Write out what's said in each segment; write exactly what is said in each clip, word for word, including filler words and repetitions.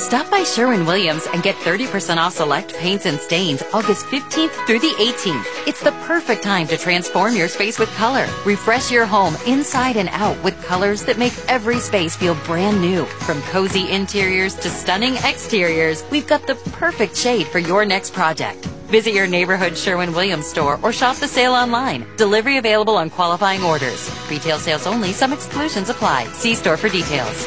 Stop by Sherwin-Williams and get thirty percent off select paints and stains August fifteenth through the eighteenth. It's the perfect time to transform your space with color. Refresh your home inside and out with colors that make every space feel brand new. From cozy interiors to stunning exteriors, we've got the perfect shade for your next project. Visit your neighborhood Sherwin-Williams store or shop the sale online. Delivery available on qualifying orders. Retail sales only. Some exclusions apply. See store for details.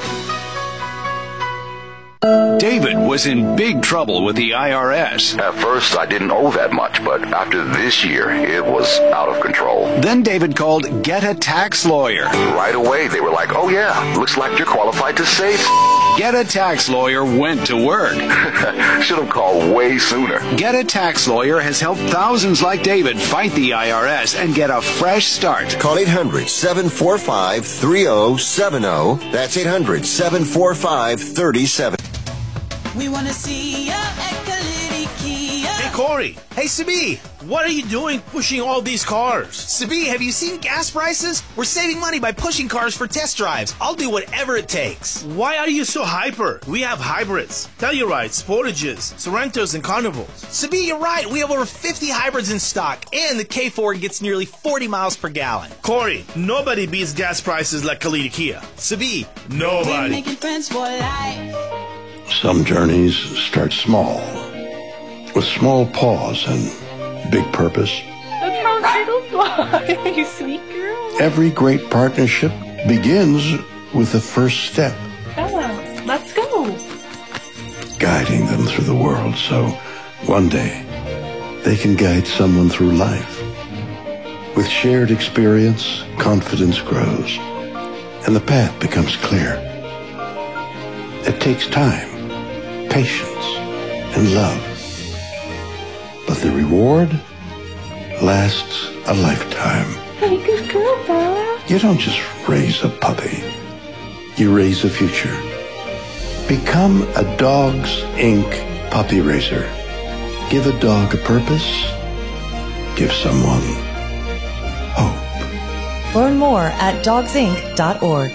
David was in big trouble with the I R S. At first, I didn't owe that much, but after this year, it was out of control. Then David called Get a Tax Lawyer. Right away, they were like, oh yeah, looks like you're qualified to save. Get a Tax Lawyer went to work. Should have called way sooner. Get a Tax Lawyer has helped thousands like David fight the I R S and get a fresh start. Call eight hundred, seven four five, three oh seven oh. That's eight hundred, seven four five, three oh seven oh. We want to see ya at Kalidi Kia. Hey, Corey. Hey, Sabi. What are you doing pushing all these cars? Sabi, have you seen gas prices? We're saving money by pushing cars for test drives. I'll do whatever it takes. Why are you so hyper? We have hybrids, Tellurides, Sportages, Sorrentos, and Carnivals. Sabi, you're right. We have over fifty hybrids in stock, and the K four gets nearly forty miles per gallon. Corey, nobody beats gas prices like Kalidi Kia. Sabi, nobody. We're making friends for life. Some journeys start small, with small pause and big purpose. That's how turtles fly, you sweet girl. Every great partnership begins with the first step. Bella, let's go. Guiding them through the world so one day they can guide someone through life. With shared experience, confidence grows, and the path becomes clear. It takes time, patience, and love. But the reward lasts a lifetime. Hey, good girl, Bella. You don't just raise a puppy. You raise a future. Become a Dogs Incorporated puppy raiser. Give a dog a purpose. Give someone hope. Learn more at dogs inc dot org.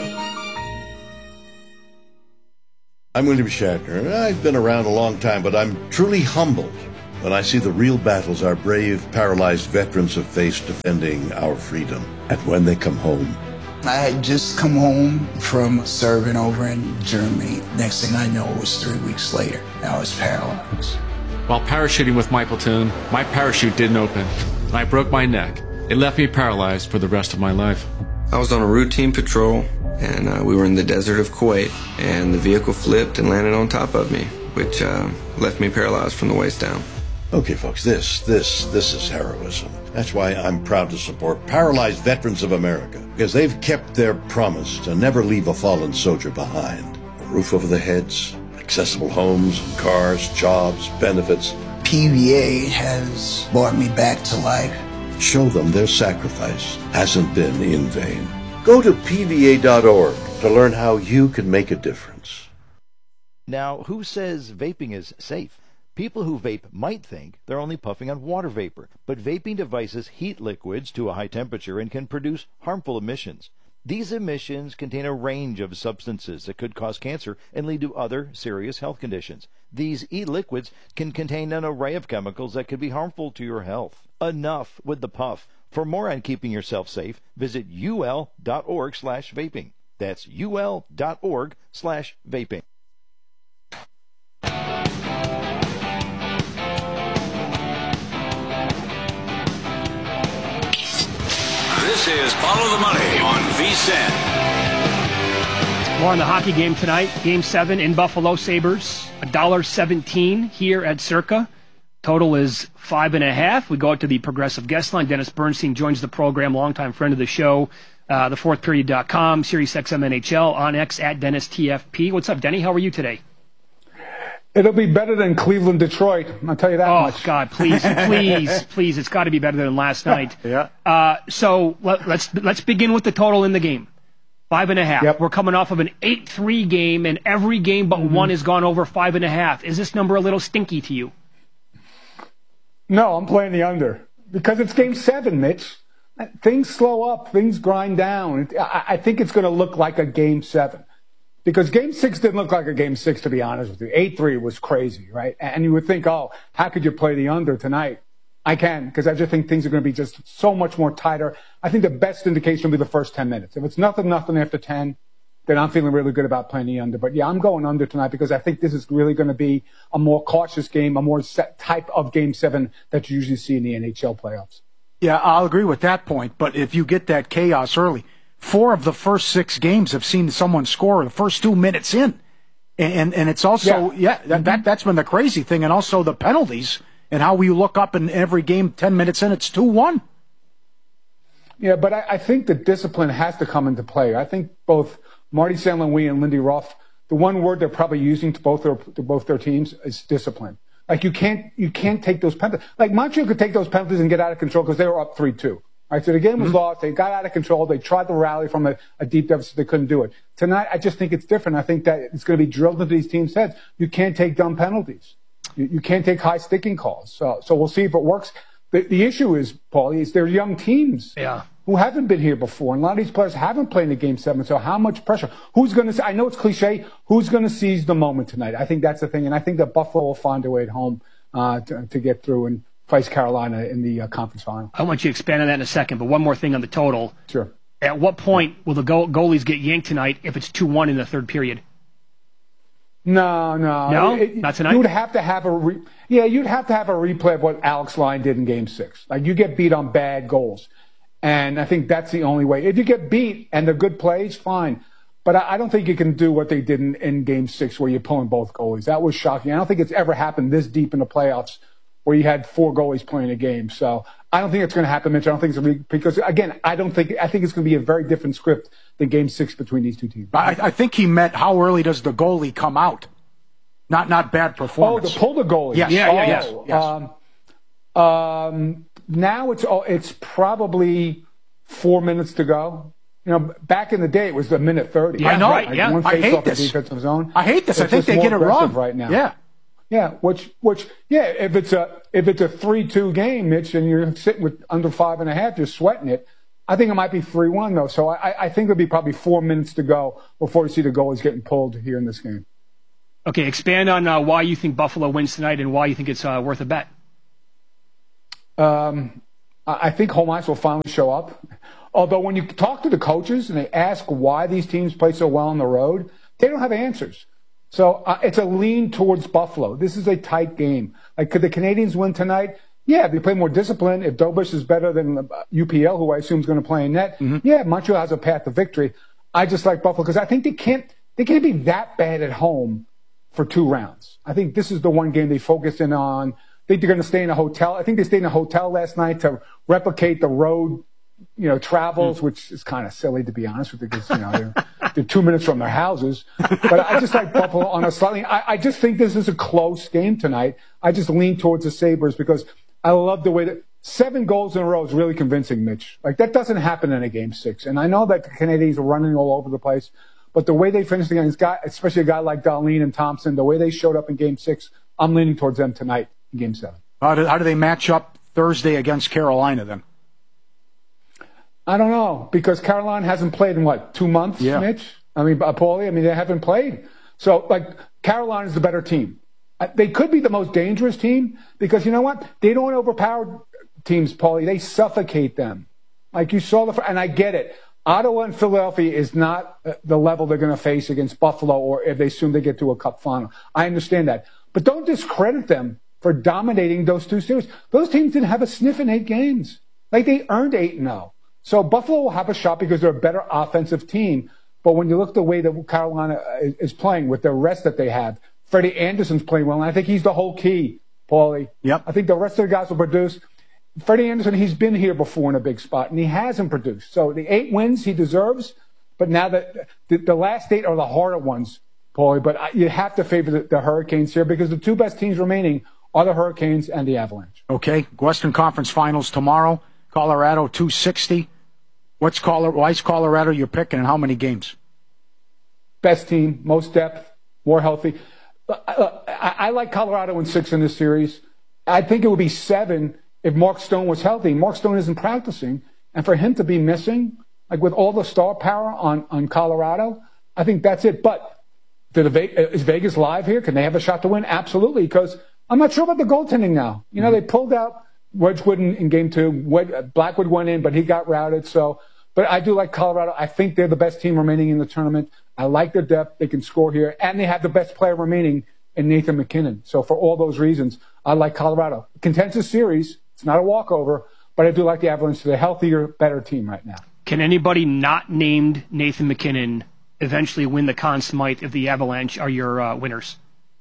I'm William Shatner. I've been around a long time, but I'm truly humbled when I see the real battles our brave, paralyzed veterans have faced defending our freedom. And when they come home. I had just come home from serving over in Germany. Next thing I know, it was three weeks later. I was paralyzed. While parachuting with my platoon, my parachute didn't open, and I broke my neck. It left me paralyzed for the rest of my life. I was on a routine patrol, and uh, we were in the desert of Kuwait, and the vehicle flipped and landed on top of me, which uh, left me paralyzed from the waist down. Okay, folks, this, this, this is heroism. That's why I'm proud to support Paralyzed Veterans of America, because they've kept their promise to never leave a fallen soldier behind. A roof over their heads, accessible homes, cars, jobs, benefits. P V A has brought me back to life. Show them their sacrifice hasn't been in vain. Go to P V A dot org to learn how you can make a difference. Now, who says vaping is safe? People who vape might think they're only puffing on water vapor, but vaping devices heat liquids to a high temperature and can produce harmful emissions. These emissions contain a range of substances that could cause cancer and lead to other serious health conditions. These e-liquids can contain an array of chemicals that could be harmful to your health. Enough with the puff. For more on keeping yourself safe, visit U L dot org slash vaping. That's U L dot org slash vaping. This is Follow the Money on V S I N. More on the hockey game tonight. Game seven in Buffalo Sabres. one dollar seventeen here at Circa. Total is five and a half. We go out to the Progressive guest line. Dennis Bernstein joins the program, longtime friend of the show. Uh, the fourth period dot com, Sirius X M N H L, on X at Dennis T F P. What's up, Denny? How are you today? It'll be better than Cleveland, Detroit. I'll tell you that oh, much. Oh, God, please, please, please. It's got to be better than last night. yeah. Uh, so let, let's let's begin with the total in the game. Five and a half. Yep. We're coming off of an eight three game, and every game but mm-hmm. one has gone over five and a half. Is this number a little stinky to you? No, I'm playing the under. Because it's game seven, Mitch. Things slow up. Things grind down. I, I think it's going to look like a game seven. Because game six didn't look like a game six, to be honest with you. eight three was crazy, right? And you would think, oh, how could you play the under tonight? I can, because I just think things are going to be just so much more tighter. I think the best indication will be the first ten minutes. If it's nothing, nothing after ten, then I'm feeling really good about playing the under. But yeah, I'm going under tonight because I think this is really going to be a more cautious game, a more set type of game seven that you usually see in the N H L playoffs. Yeah, I'll agree with that point. But if you get that chaos early, four of the first six games have seen someone score the first two minutes in. And and it's also, yeah, yeah that, that, that's been the crazy thing. And also the penalties and how we look up in every game ten minutes in, it's two one. Yeah, but I, I think the discipline has to come into play. I think both Marty Saint Louis and Lindy Ruff, the one word they're probably using to both their, to both their teams is discipline. Like you can't you can't take those penalties. Like Montreal could take those penalties and get out of control because they were up three two. Right, so the game was mm-hmm. lost. They got out of control. They tried to rally from a, a deep deficit. They couldn't do it. Tonight, I just think it's different. I think that it's going to be drilled into these teams' heads. You can't take dumb penalties. You, you can't take high sticking calls. So, so we'll see if it works. The, the issue is, Paulie, is they're young teams yeah. who haven't been here before. And a lot of these players haven't played in the game seven. So how much pressure? Who's going to, I know it's cliche, who's going to seize the moment tonight? I think that's the thing. And I think that Buffalo will find a way at home uh, to, to get through and face Carolina in the uh, conference final. I want you to expand on that in a second, but one more thing on the total. Sure. At what point will the goal- goalies get yanked tonight if it's two one in the third period? No, no. No? It, Not tonight? You would have to have a re- yeah, you'd have to have a replay of what Alex Lyon did in game six. Like, you get beat on bad goals. And I think that's the only way. If you get beat and they're good plays, fine. But I, I don't think you can do what they did in, in game six where you're pulling both goalies. That was shocking. I don't think it's ever happened this deep in the playoffs where you had four goalies playing a game. So I don't think it's going to happen, Mitch. I don't think it's going to be, because again, I don't think, I think it's going to be a very different script than game six between these two teams. I, I think he meant how early does the goalie come out? Not, not bad performance. Oh, to pull the goalie. Yes. Yeah, oh, yeah, yes. yes. Um, um, now it's, oh, it's probably four minutes to go. You know, back in the day, it was a minute thirty. Yeah, I know. Right, yeah. One I face hate off the this. defensive zone. I hate this. It's I think just they more get it aggressive wrong right now. Yeah. Yeah, which, which, yeah, if it's a, if it's a three two game, Mitch, and you're sitting with under five and a half, you're sweating it. I think it might be three one though. So I, I think it'll be probably four minutes to go before you see the goalies getting pulled here in this game. Okay, expand on uh, why you think Buffalo wins tonight and why you think it's uh, worth a bet. Um, I think home ice will finally show up. Although when you talk to the coaches and they ask why these teams play so well on the road, they don't have answers. So uh, it's a lean towards Buffalo. This is a tight game. Like, could the Canadians win tonight? Yeah, if they play more discipline, if Dobish is better than U P L, who I assume is going to play in net, mm-hmm. yeah, Montreal has a path to victory. I just like Buffalo because I think they can't they can't be that bad at home for two rounds. I think this is the one game they focus in on. I think they're going to stay in a hotel. I think they stayed in a hotel last night to replicate the road, you know, travels, mm-hmm. which is kind of silly to be honest with you, because you know they're, they're two minutes from their houses. But I just like Buffalo on a slightly. I, I just think this is a close game tonight. I just lean towards the Sabres because I love the way that seven goals in a row is really convincing, Mitch. Like, that doesn't happen in a game six. And I know that the Canadians are running all over the place, but the way they finished against guy, especially a guy like Dahlin and Thompson, the way they showed up in game six, I'm leaning towards them tonight in game seven. How do, how do they match up Thursday against Carolina then? I don't know, because Carolina hasn't played in what, two months, yeah. Mitch? I mean, Paulie, I mean, they haven't played. So, like, Carolina's the better team. They could be the most dangerous team because, you know what? They don't overpower teams, Paulie. They suffocate them. Like you saw the – and I get it. Ottawa and Philadelphia is not the level they're going to face against Buffalo or if they assume they get to a cup final. I understand that. But don't discredit them for dominating those two series. Those teams didn't have a sniff in eight games. Like, they earned eight and oh. So Buffalo will have a shot because they're a better offensive team. But when you look the way that Carolina is playing with the rest that they have, Freddie Anderson's playing well, and I think he's the whole key, Paulie. Yep. I think the rest of the guys will produce. Freddie Anderson, he's been here before in a big spot, and he hasn't produced. So the eight wins he deserves, but now that the, the last eight are the harder ones, Paulie. But you have to favor the, the Hurricanes here because the two best teams remaining are the Hurricanes and the Avalanche. Okay, Western Conference Finals tomorrow. Colorado two sixty. What's Colorado? Why's Colorado you're picking, and how many games? Best team, most depth, more healthy. I, I like Colorado in six in this series. I think it would be seven if Mark Stone was healthy. Mark Stone isn't practicing. And for him to be missing, like with all the star power on, on Colorado, I think that's it. But Did the, is Vegas live here? Can they have a shot to win? Absolutely, because I'm not sure about the goaltending now. You know, mm-hmm. they pulled out Wedgwood in, in game two. Wed, Blackwood went in, but he got routed. So, but I do like Colorado. I think they're the best team remaining in the tournament. I like their depth. They can score here, and they have the best player remaining in Nathan MacKinnon. So for all those reasons, I like Colorado. Contentious series. It's not a walkover, but I do like the Avalanche. They're a healthier, better team right now. Can anybody not named Nathan MacKinnon eventually win the Conn Smythe if the Avalanche are your uh, winners?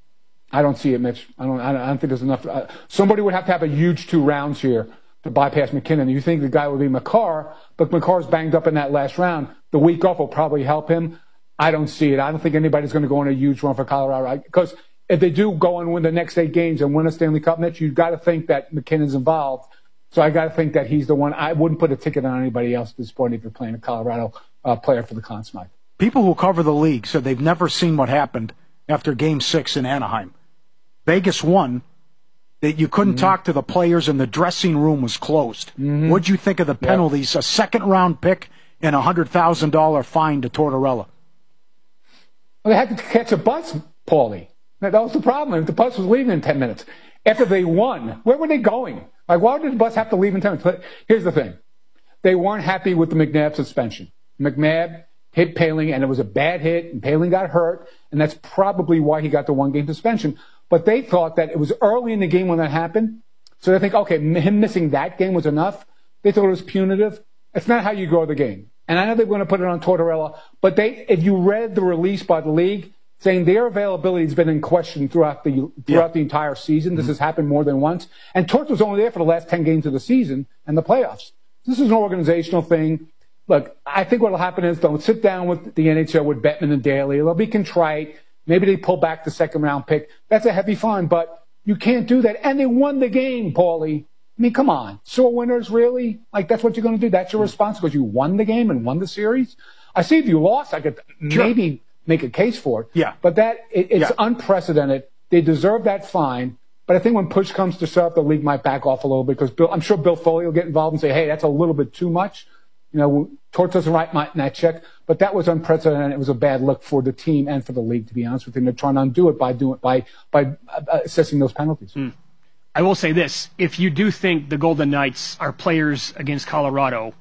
I don't see it, Mitch. I don't. I don't think there's enough. Uh, somebody would have to have a huge two rounds here to bypass MacKinnon. You think the guy would be Makar, but Makar's banged up in that last round. The week off will probably help him. I don't see it. I don't think anybody's going to go on a huge run for Colorado because if they do go and win the next eight games and win a Stanley Cup, Mitch, you've got to think that MacKinnon's involved. So I got to think that he's the one. I wouldn't put a ticket on anybody else at this point if you're playing a Colorado uh, player for the Conn Smythe. People who cover the league said they've never seen what happened after Game Six in Anaheim. Vegas won. That you couldn't mm-hmm. talk to the players and the dressing room was closed. Mm-hmm. What'd you think of the penalties? Yep. A second-round pick and a one hundred thousand dollars fine to Tortorella. Well, they had to catch a bus, Paulie. That was the problem. The bus was leaving in ten minutes. After they won, where were they going? Like, why did the bus have to leave in ten minutes? But here's the thing. They weren't happy with the McNabb suspension. McNabb hit Poehling, and it was a bad hit, and Poehling got hurt, and that's probably why he got the one-game suspension. But they thought that it was early in the game when that happened, so they think, okay, him missing that game was enough. They thought it was punitive. It's not how you grow the game. And I know they're going to put it on Tortorella, but they, if you read the release by the league, saying their availability has been in question throughout the throughout yeah. the entire season. This mm-hmm. has happened more than once. And Torts was only there for the last ten games of the season and the playoffs. This is an organizational thing. Look, I think what will happen is they'll sit down with the N H L, with Bettman and Daly. They'll be contrite. Maybe they pull back the second-round pick. That's a heavy fine, but you can't do that. And they won the game, Paulie. I mean, come on. Sore winners, really? Like, that's what you're going to do? That's your response because you won the game and won the series? I see if you lost, I could sure. maybe make a case for it. Yeah. But that it, it's yeah. unprecedented. They deserve that fine. But I think when push comes to shove, the league might back off a little bit because Bill, I'm sure Bill Foley will get involved and say, hey, that's a little bit too much. You know, Torts doesn't write my, that check. But that was unprecedented. It was a bad look for the team and for the league, to be honest with you. And they're trying to undo it by doing by by uh, assessing those penalties. Mm. I will say this. If you do think the Golden Knights are players against Colorado,